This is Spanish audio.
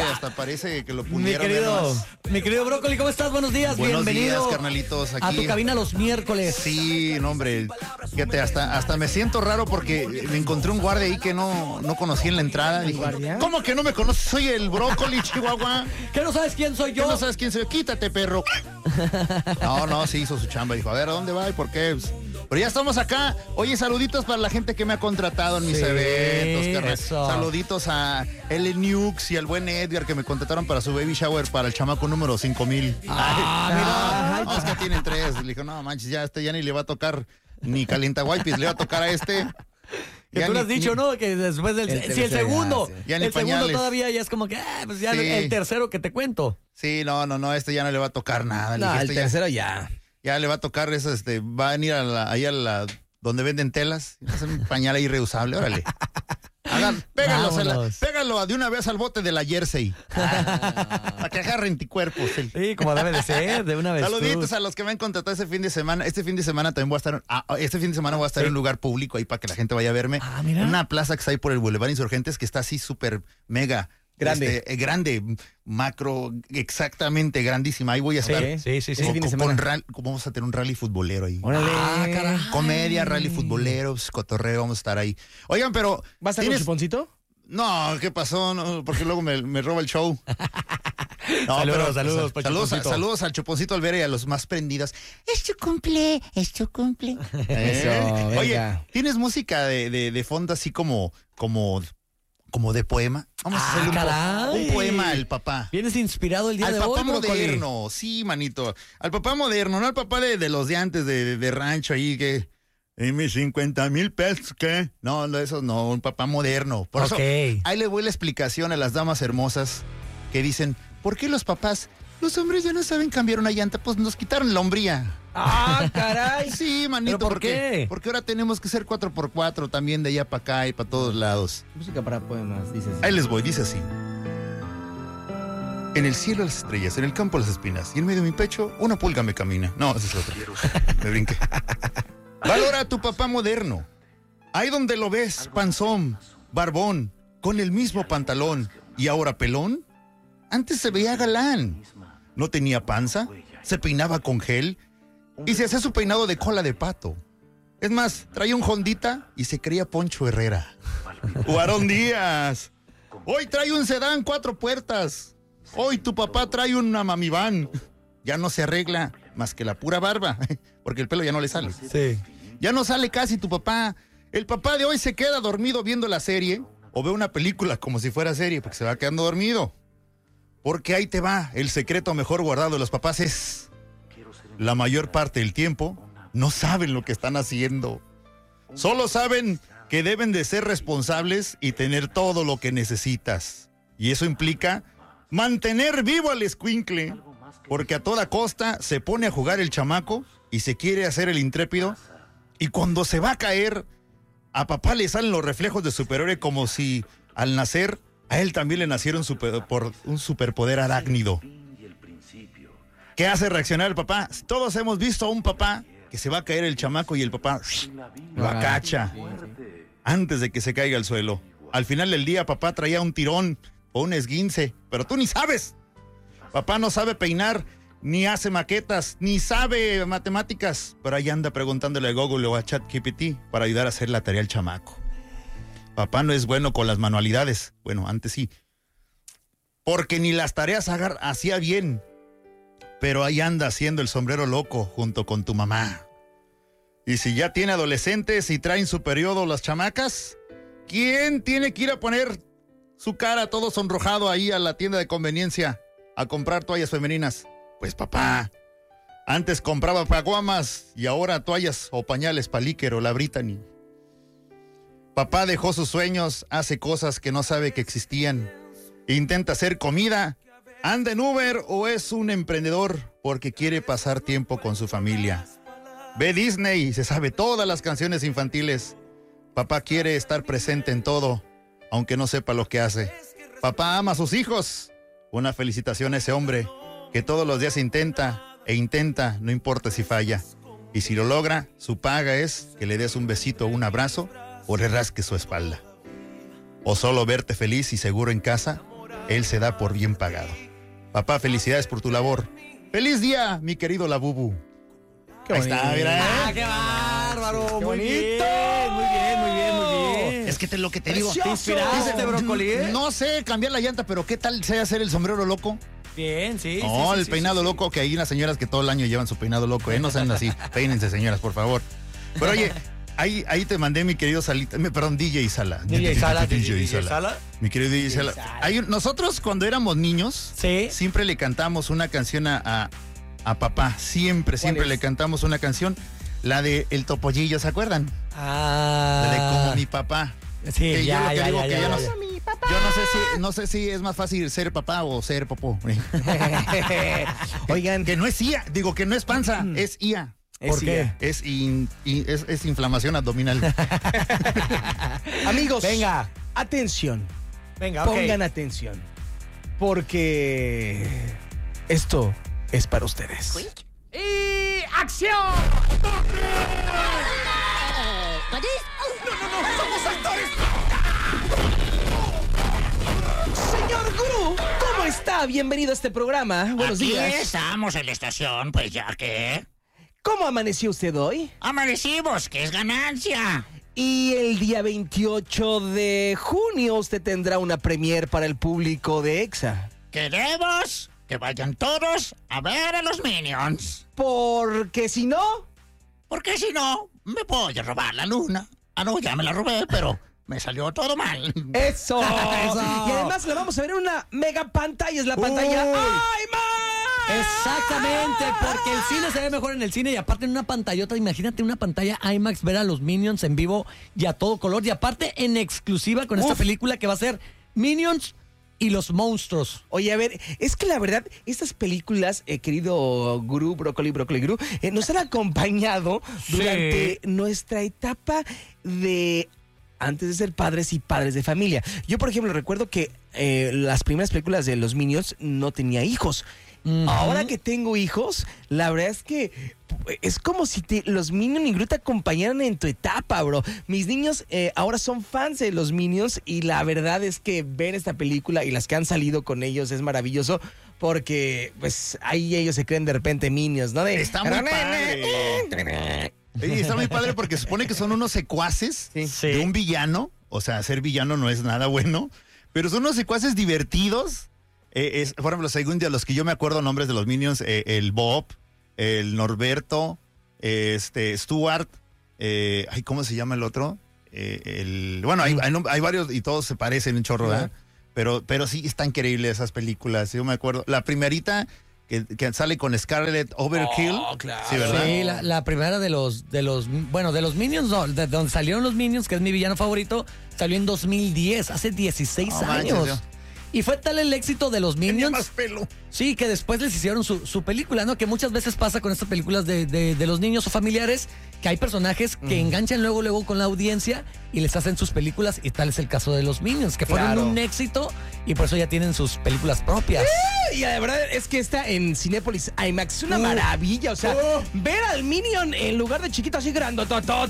hombre, hasta parece que lo pudieron. Mi querido Brócoli, ¿cómo estás? Buenos días, bienvenido. Buenos días, carnalitos, aquí. A tu cabina los miércoles. Sí, no, hombre, fíjate, hasta me siento raro porque me encontré un guardia ahí que no conocí en la entrada. Dijo, ¿cómo que no me conoces? Soy el Brócoli, Chihuahua. ¿Qué no sabes quién soy yo? ¿Qué no sabes quién soy yo? Quítate, perro. No, sí hizo su chamba. Dijo, a ver, ¿a dónde va y por qué? Pero ya estamos acá. Oye, saluditos para la gente que me ha contratado en mis eventos, carnal. Saluditos a el Nukes y al buen Edgar que me contrataron para su baby shower para el chamaco número 5000. Mira. No, es que tienen 3. Le dijo, no manches, ya ya ni le va a tocar ni calienta guaypis, le va a tocar a este. Que tú lo has dicho, ¿no? Que después del el segundo, ya el segundo todavía ya es como que, pues ya el tercero que te cuento. Sí, no, este ya no le va a tocar nada. No, el tercero ya. Ya le va a tocar eso, va a venir ahí a la donde venden telas, hacer un pañal ahí reusable, órale. Pégalo de una vez al bote de la Jersey. Para que agarren anticuerpos. Sí, como debe de ser, de una vez. Saluditos a los que me han contratado este fin de semana. Este fin de semana también voy a estar en un lugar público ahí para que la gente vaya a verme. Mira. Una plaza que está ahí por el Boulevard Insurgentes que está así súper mega. Grande, macro, exactamente grandísima. Ahí voy a estar. Sí. Vamos a tener un rally futbolero ahí. Órale. Caray. Comedia, rally futbolero, cotorreo, vamos a estar ahí. Oigan, pero... ¿Vas a estar con Chuponcito? No, ¿qué pasó? No, porque luego me roba el show. No, saludos al Chuponcito Olvera y a los más prendidos. Es tu cumple. Eso, Oye, ¿tienes música de fondo así como de poema? Vamos a hacerle un poema al papá. ¿Vienes inspirado el día de hoy? Al papá Brócoli? moderno, sí, manito. Al papá moderno, no al papá de los de antes, de rancho ahí que... ¿Y mis 50,000 pesos qué? No, eso no, un papá moderno. Por eso, ahí le voy la explicación a las damas hermosas que dicen, ¿por qué los hombres ya no saben cambiar una llanta? Pues nos quitaron la hombría. Caray. Sí, manito. ¿Pero por qué? Porque ahora tenemos que ser 4x4 también de allá para acá y para todos lados. Música para poemas, dices. Ahí les voy, dice así. En el cielo las estrellas, en el campo las espinas, y en medio de mi pecho una pulga me camina. No, ese es otro. Me brinqué. Valora a tu papá moderno. Ahí donde lo ves, panzón, barbón, con el mismo pantalón, y ahora pelón. Antes se veía galán. No tenía panza, se peinaba con gel, y se hacía su peinado de cola de pato. Es más, traía un Hondita y se creía Poncho Herrera. Juarón Díaz. Hoy trae un sedán 4 puertas. Hoy tu papá trae una mamivan. Ya no se arregla más que la pura barba, porque el pelo ya no le sale. Sí. Ya no sale casi tu papá. El papá de hoy se queda dormido viendo la serie o ve una película como si fuera serie porque se va quedando dormido. Porque ahí te va, el secreto mejor guardado de los papás es... La mayor parte del tiempo no saben lo que están haciendo. Solo saben que deben de ser responsables y tener todo lo que necesitas. Y eso implica mantener vivo al escuincle, porque a toda costa se pone a jugar el chamaco y se quiere hacer el intrépido. Y cuando se va a caer, a papá le salen los reflejos de superhéroe como si al nacer a él también le naciera un superpoder arácnido. ¿Qué hace reaccionar el papá? Todos hemos visto a un papá que se va a caer el chamaco y el papá lo acacha antes de que se caiga al suelo. Al final del día papá traía un tirón o un esguince, pero tú ni sabes. Papá no sabe peinar, ni hace maquetas, ni sabe matemáticas, pero ahí anda preguntándole a Google o a ChatGPT para ayudar a hacer la tarea al chamaco. Papá no es bueno con las manualidades, bueno, antes sí, porque ni las tareas hacía bien, pero ahí anda haciendo el sombrero loco junto con tu mamá. Y si ya tiene adolescentes y traen su periodo las chamacas, ¿quién tiene que ir a poner su cara todo sonrojado ahí a la tienda de conveniencia a comprar toallas femeninas? Pues papá, antes compraba paguamas y ahora toallas o pañales para Líquer o la Brittany. Papá dejó sus sueños, hace cosas que no sabe que existían. Intenta hacer comida, anda en Uber o es un emprendedor porque quiere pasar tiempo con su familia. Ve Disney y se sabe todas las canciones infantiles. Papá quiere estar presente en todo, aunque no sepa lo que hace. Papá ama a sus hijos. Una felicitación a ese hombre que todos los días intenta, no importa si falla. Y si lo logra, su paga es que le des un besito o un abrazo o le rasques su espalda. O solo verte feliz y seguro en casa él se da por bien pagado. Papá, felicidades por tu labor. ¡Feliz día, mi querido Labubu! Qué Ahí está, bonito. mira. ¡Ah, qué bárbaro! Qué Muy bonito. bien, muy bien, muy bien, muy bien. Es que lo que te digo. Precioso. ¿Te inspiraste, brócoli, eh? No sé cambiar la llanta, pero ¿qué tal sea hacer el sombrero loco? Bien, sí. No, sí, el sí, peinado sí, sí. loco, que hay unas señoras que todo el año llevan su peinado loco, ¿eh? No sean así. Peínense, señoras, por favor. Pero oye, ahí te mandé mi querido Salita, perdón, DJ Sala. DJ Sala, DJ Sala. Mi querido DJ Sala. Nosotros cuando éramos niños, Sí. siempre le cantamos una canción a papá. Siempre ¿Cuál es? le cantamos una canción. La de El Topollillo, ¿se acuerdan? Ah. La de Como mi papá. Sí, Que yo lo que digo que ya no- ya. Yo no sé si es más fácil ser papá o ser popó. Oigan, Que no es IA, digo que no es panza, es IA. ¿Por qué? Es inflamación abdominal. amigos, Venga, atención. venga, ok. Pongan atención. Porque esto es para ustedes. ¡Y acción! Señor Gurú, ¿cómo está? Bienvenido a este programa. Buenos Aquí días. estamos en la estación, pues ya que ¿Cómo amaneció usted hoy? amanecimos, que es ganancia. Y el día 28 de junio usted tendrá una premier para el público de EXA. Queremos que vayan todos a ver a los Minions. Porque si no, Porque si no, me voy a robar la luna. Ah, no, ya me la robé, pero me salió todo mal. eso. Eso. Y además la vamos a ver en una mega pantalla. Es la pantalla Uy. IMAX. Exactamente, porque el cine se ve mejor en el cine y aparte en una pantallota, imagínate una pantalla IMAX, ver a los Minions en vivo y a todo color y aparte en exclusiva con esta película que va a ser Minions y los monstruos. Oye, a ver, es que la verdad, estas películas, querido Gurú, Brócoli Gurú, nos han acompañado durante nuestra etapa de antes de ser padres y padres de familia. Yo, por ejemplo, recuerdo que las primeras películas de los Minions no tenía hijos. Ahora que tengo hijos, la verdad es que es como si los Minions y Gru te acompañaran en tu etapa, bro. Mis niños ahora son fans de los Minions y la verdad es que ver esta película y las que han salido con ellos es maravilloso porque pues ahí ellos se creen de repente Minions, ¿no? Está muy padre. Está muy padre porque supone que son unos secuaces Sí. de un villano. O sea, ser villano no es nada bueno. Pero son unos secuaces divertidos. Por ejemplo, según de los que yo me acuerdo nombres de los Minions, el Bob, el Norberto, Stuart, ¿cómo se llama el otro? Bueno, hay varios y todos se parecen un chorro, ¿verdad? Pero sí están increíbles esas películas. Yo me acuerdo. La primerita que sale con Scarlett Overkill. Oh, claro. Sí, ¿verdad? Sí, la primera de los Minions, no, de donde salieron los Minions, que es mi villano favorito, salió en 2010, hace 16 No años. manches, yo. Y fue tal el éxito de los Tenía Minions. más pelo. Sí, que después les hicieron su película, ¿no? Que muchas veces pasa con estas películas de los niños o familiares, que hay personajes que enganchan luego con la audiencia y les hacen sus películas, y tal es el caso de los Minions, que fueron Claro. un éxito y por eso ya tienen sus películas propias. Y la verdad es que está en Cinépolis IMAX es una maravilla. O sea, ver al Minion en lugar de chiquito así grandototote.